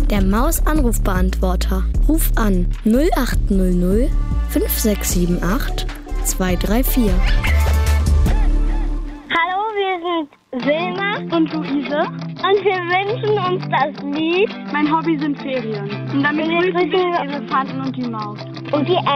Der Maus-Anrufbeantworter. Ruf an 0800 5678 234. Hallo, wir sind Wilma und Luise und wir wünschen uns das Lied Mein Hobby sind Ferien. Und damit grüßen wir den Elefanten und die Maus. und die